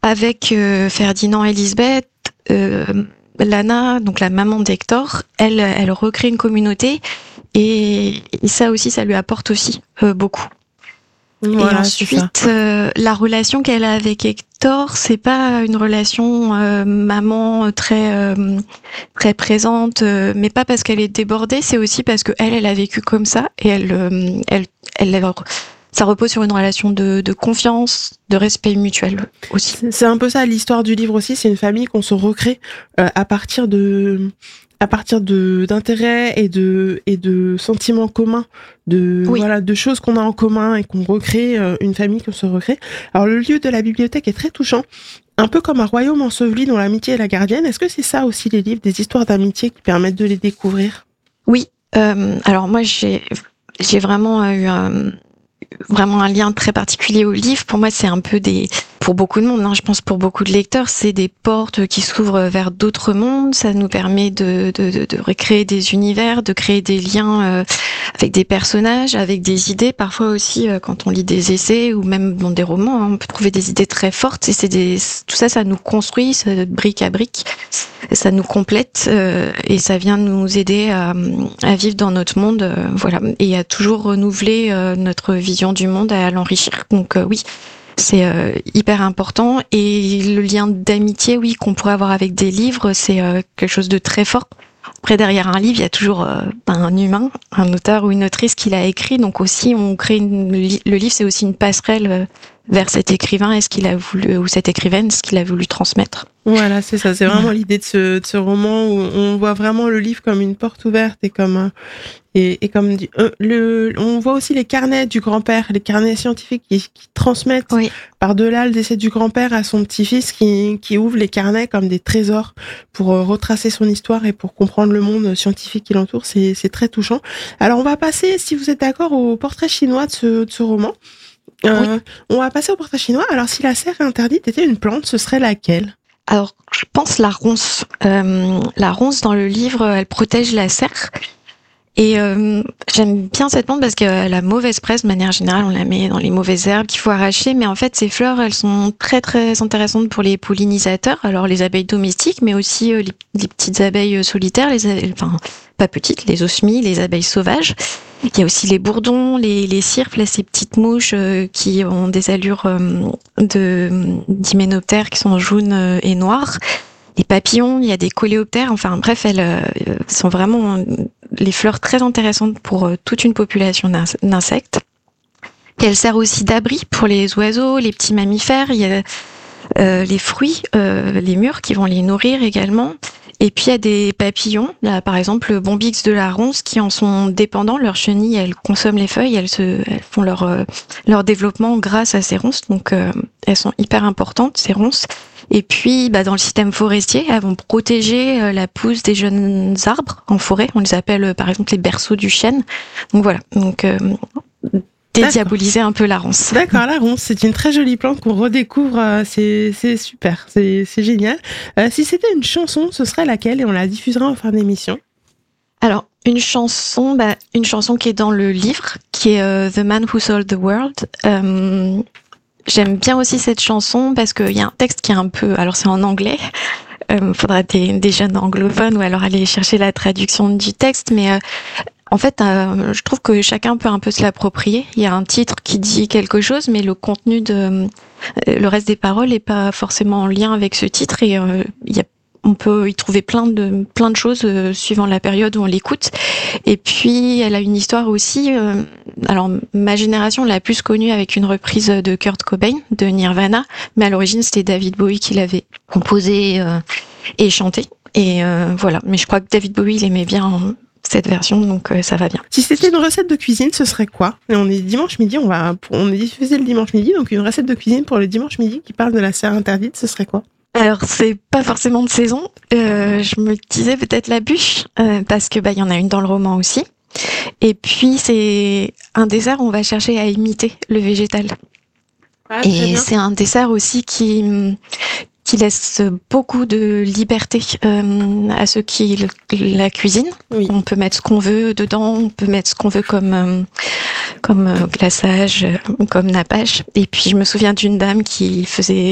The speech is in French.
avec Ferdinand et Lisbeth, Lana, donc la maman d'Hector, elle recrée une communauté et ça aussi, ça lui apporte aussi beaucoup. Voilà, et ensuite, la relation qu'elle a avec Hector, c'est pas une relation maman très présente, mais pas parce qu'elle est débordée, c'est aussi parce que elle a vécu comme ça et ça repose sur une relation de confiance, de respect mutuel aussi. C'est un peu ça l'histoire du livre aussi, c'est une famille qu'on se recrée à partir d'intérêts et de sentiments communs, de choses qu'on a en commun et qu'on recrée, une famille qu'on se recrée. Alors le lieu de la bibliothèque est très touchant, un peu comme un royaume enseveli dont l'amitié est la gardienne. Est-ce que c'est ça aussi les livres, des histoires d'amitié qui permettent de les découvrir? Oui, alors moi j'ai vraiment eu vraiment un lien très particulier au livre. Pour moi, c'est un peu pour beaucoup de monde, je pense pour beaucoup de lecteurs, c'est des portes qui s'ouvrent vers d'autres mondes. Ça nous permet de recréer des univers, de créer des liens avec des personnages, avec des idées. Parfois aussi, quand on lit des essais ou même des romans, on peut trouver des idées très fortes. Et tout ça, ça nous construit, brique à brique. Ça nous complète et ça vient nous aider à vivre dans notre monde, voilà, et à toujours renouveler notre vision du monde, à l'enrichir. Donc oui, c'est hyper important. Et le lien d'amitié, oui, qu'on pourrait avoir avec des livres, c'est quelque chose de très fort. Après, derrière un livre, il y a toujours un humain, un auteur ou une autrice qui l'a écrit. Donc aussi, on crée le livre, c'est aussi une passerelle vers cet écrivain et ce qu'il a voulu, ou cette écrivaine, ce qu'il a voulu transmettre. Voilà, c'est ça. C'est vraiment l'idée de ce roman où on voit vraiment le livre comme une porte ouverte et comme on voit aussi les carnets du grand-père, les carnets scientifiques qui transmettent par-delà le décès du grand-père à son petit-fils qui ouvre les carnets comme des trésors pour retracer son histoire et pour comprendre le monde scientifique qui l'entoure. C'est très touchant. Alors on va passer, si vous êtes d'accord, au portrait chinois de ce roman. On va passer au portrait chinois. Alors si la serre interdite était une plante, ce serait laquelle? Alors, je pense la ronce. La ronce, dans le livre, elle protège la serre. Et j'aime bien cette plante parce qu'elle a mauvaise presse. De manière générale, on la met dans les mauvaises herbes qu'il faut arracher. Mais en fait, ces fleurs, elles sont très, très intéressantes pour les pollinisateurs. Alors, les abeilles domestiques, mais aussi les petites abeilles solitaires, enfin, pas petites, les osmies, les abeilles sauvages. Il y a aussi les bourdons, les cirpes, là, ces petites mouches qui ont des allures d'hyménoptères qui sont jaunes et noires. Les papillons, il y a des coléoptères. Enfin bref, elles sont vraiment les fleurs très intéressantes pour toute une population d'insectes. Et elle sert aussi d'abri pour les oiseaux, les petits mammifères. Il y a les fruits, les mûres qui vont les nourrir également. Et puis il y a des papillons, là, par exemple le bombix de la ronce, qui en sont dépendants. Leurs chenilles, elles consomment les feuilles, elles font leur développement grâce à ces ronces. Donc elles sont hyper importantes, ces ronces. Et puis dans le système forestier, elles vont protéger la pousse des jeunes arbres en forêt. On les appelle par exemple les berceaux du chêne. Donc voilà. Donc dédiaboliser un peu la ronce. D'accord, la ronce, c'est une très jolie plante qu'on redécouvre, c'est super, c'est génial. Si c'était une chanson, ce serait laquelle? Et on la diffusera en fin d'émission. Alors, une chanson qui est dans le livre, qui est The Man Who Sold the World. J'aime bien aussi cette chanson parce qu'il y a un texte qui est un peu... Alors, c'est en anglais. Faudra des jeunes anglophones ou alors aller chercher la traduction du texte, mais... En fait, je trouve que chacun peut un peu se l'approprier. Il y a un titre qui dit quelque chose, mais le contenu le reste des paroles n'est pas forcément en lien avec ce titre. Et on peut y trouver plein de choses suivant la période où on l'écoute. Et puis, elle a une histoire aussi. Alors, ma génération l'a plus connue avec une reprise de Kurt Cobain de Nirvana, mais à l'origine, c'était David Bowie qui l'avait composé et chanté. Et voilà. Mais je crois que David Bowie, il aimait bien cette version, donc ça va bien. Si c'était une recette de cuisine, ce serait quoi? Et on est dimanche midi, on est diffusé le dimanche midi, donc une recette de cuisine pour le dimanche midi qui parle de la serre interdite, ce serait quoi? Alors, c'est pas forcément de saison. Je me disais peut-être la bûche, parce que il y en a une dans le roman aussi. Et puis, c'est un dessert où on va chercher à imiter le végétal. Ah, et c'est un dessert aussi qui laisse beaucoup de liberté à ceux qui la cuisinent. Oui. On peut mettre ce qu'on veut dedans, on peut mettre ce qu'on veut comme glaçage, comme nappage. Et puis je me souviens d'une dame qui faisait